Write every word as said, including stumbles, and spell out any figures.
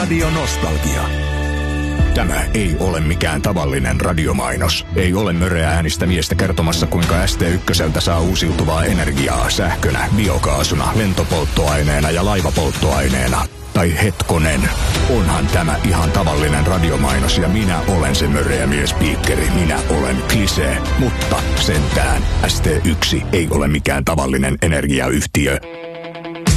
Radio Nostalgia. Tämä ei ole mikään tavallinen radiomainos. Ei ole möreä äänistä miestä kertomassa, kuinka S T yksi saa uusiutuvaa energiaa sähkönä, biokaasuna, lentopolttoaineena ja laivapolttoaineena. Tai hetkonen, onhan tämä ihan tavallinen radiomainos ja minä olen se möreä miespiikkeri. Minä olen Klise, mutta sentään S T yksi ei ole mikään tavallinen energiayhtiö.